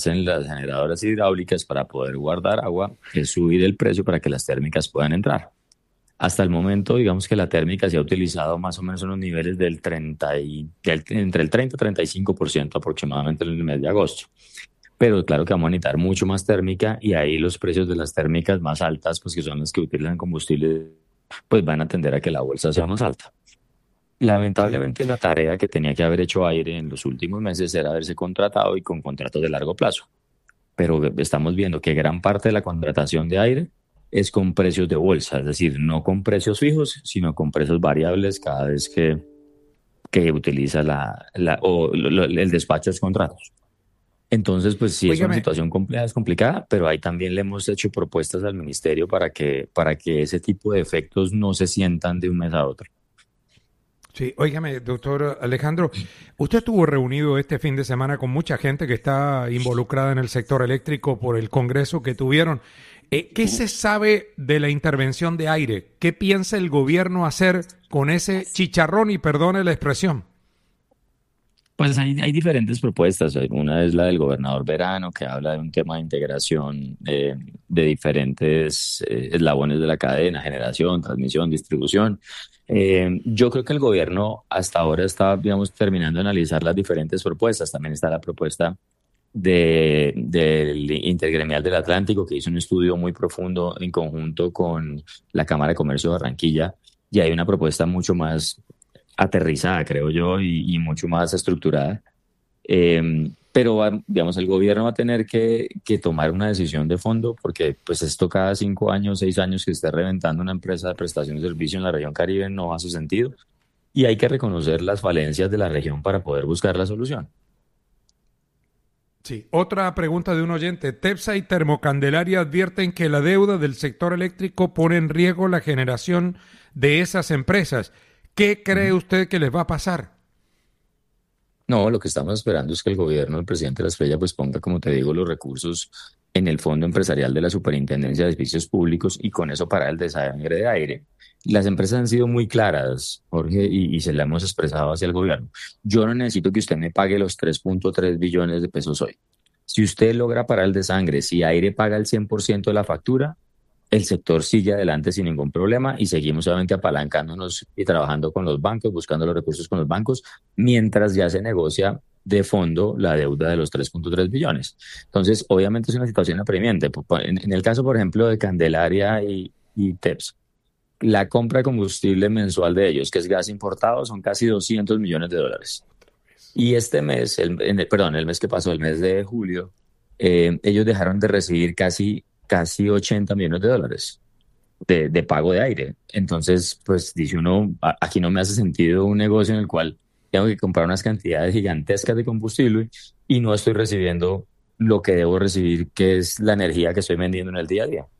hacen las generadoras hidráulicas para poder guardar agua es subir el precio para que las térmicas puedan entrar. Hasta el momento, digamos que la térmica se ha utilizado más o menos en los niveles entre el 30 y 35% aproximadamente en el mes de agosto. Pero claro que vamos a necesitar mucho más térmica y ahí los precios de las térmicas más altas, pues que son las que utilizan combustible, pues van a tender a que la bolsa sea más alta. Sí. Lamentablemente la tarea que tenía que haber hecho Aire en los últimos meses era haberse contratado y con contratos de largo plazo. Pero estamos viendo que gran parte de la contratación de Aire es con precios de bolsa, es decir, no con precios fijos, sino con precios variables cada vez que utiliza el despacho de los contratos. Entonces, pues sí es una Óigame, situación compleja, es complicada, pero ahí también le hemos hecho propuestas al ministerio para que ese tipo de efectos no se sientan de un mes a otro. sí, óigame, doctor Alejandro, usted estuvo reunido este fin de semana con mucha gente que está involucrada en el sector eléctrico por el congreso que tuvieron. ¿Qué se sabe de la intervención de aire? ¿Qué piensa el gobierno hacer con ese chicharrón? Y perdone la expresión. Pues hay diferentes propuestas. Una es la del gobernador Verano, que habla de un tema de integración de diferentes eslabones de la cadena, generación, transmisión, distribución. Yo creo que el gobierno hasta ahora está, digamos, terminando de analizar las diferentes propuestas. También está la propuesta del Intergremial del Atlántico, que hizo un estudio muy profundo en conjunto con la Cámara de Comercio de Barranquilla, y hay una propuesta mucho más aterrizada, creo yo, y mucho más estructurada. Pero, digamos, el gobierno va a tener que tomar una decisión de fondo porque pues esto cada 5 años, 6 años que esté reventando una empresa de prestación de servicio en la región Caribe no hace sentido y hay que reconocer las falencias de la región para poder buscar la solución. Sí, otra pregunta de un oyente. TEPSA y Termocandelaria advierten que la deuda del sector eléctrico pone en riesgo la generación de esas empresas. ¿Qué cree Ujú. usted que les va a pasar? No, lo que estamos esperando es que el gobierno, el presidente de la Estrella, pues ponga, como te digo, los recursos en el Fondo Empresarial de la Superintendencia de Edificios Públicos y con eso para el desangre de aire. Las empresas han sido muy claras, Jorge, y se la hemos expresado hacia el gobierno. Yo no necesito que usted me pague los 3.3 billones de pesos hoy. Si usted logra parar el desangre, si aire paga el 100% de la factura, el sector sigue adelante sin ningún problema y seguimos obviamente apalancándonos y trabajando con los bancos, buscando los recursos con los bancos, mientras ya se negocia de fondo la deuda de los 3.3 billones. Entonces, obviamente es una situación apremiante. En el caso, por ejemplo, de Candelaria y TEPS, la compra de combustible mensual de ellos, que es gas importado, son casi 200 millones de dólares. Y este mes, perdón, el mes que pasó, el mes de julio, ellos dejaron de recibir casi 80 millones de dólares de pago de aire. Entonces, pues dice uno, aquí no me hace sentido un negocio en el cual tengo que comprar unas cantidades gigantescas de combustible y no estoy recibiendo lo que debo recibir, que es la energía que estoy vendiendo en el día a día.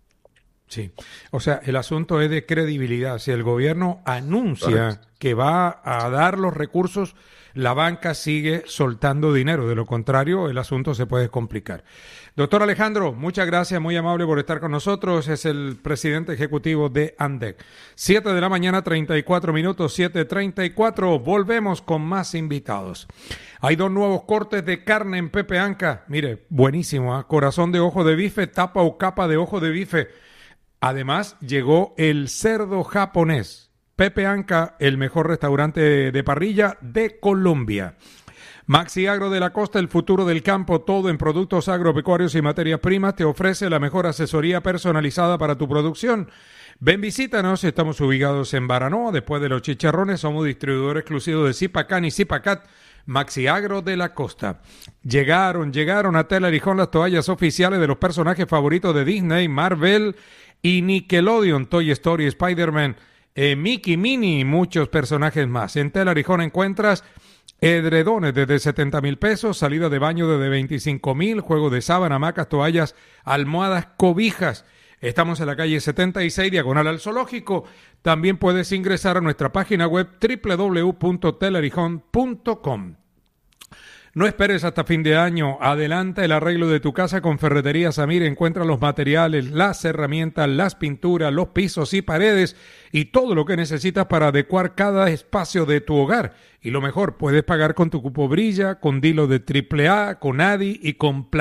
Sí, o sea, el asunto es de credibilidad. Si el gobierno Correcto. anuncia que va a dar los recursos, la banca sigue soltando dinero. De lo contrario, el asunto se puede complicar. Doctor Alejandro, muchas gracias, muy amable por estar con nosotros. Es el presidente ejecutivo de ANDEC. 7 de la mañana, 34 minutos, 7:34. Volvemos con más invitados. Hay dos nuevos cortes de carne en Pepe Anca. Mire, buenísimo, ¿eh? Corazón de ojo de bife, tapa o capa de ojo de bife. Además, llegó el cerdo japonés. Pepe Anca, el mejor restaurante de parrilla de Colombia. Maxi Agro de la Costa, el futuro del campo, todo en productos agropecuarios y materias primas, te ofrece la mejor asesoría personalizada para tu producción. Ven, visítanos, estamos ubicados en Baranoa, después de los chicharrones, somos distribuidor exclusivo de Zipacán y Zipacat, Maxi Agro de la Costa. Llegaron a Tela Arijón las toallas oficiales de los personajes favoritos de Disney, Marvel y Nickelodeon, Toy Story, Spider-Man, Mickey, Minnie y muchos personajes más. En Tela Arijón encuentras edredones desde 70,000 pesos, salida de baño desde 25,000, juego de sábana, hamacas, toallas, almohadas, cobijas. Estamos en la calle 76, diagonal al Zoológico. También puedes ingresar a nuestra página web www.telarijón.com. No esperes hasta fin de año. Adelanta el arreglo de tu casa con Ferretería Samir. Encuentra los materiales, las herramientas, las pinturas, los pisos y paredes y todo lo que necesitas para adecuar cada espacio de tu hogar. Y lo mejor, puedes pagar con tu cupo Brilla, con Dilo de AAA, con ADI y con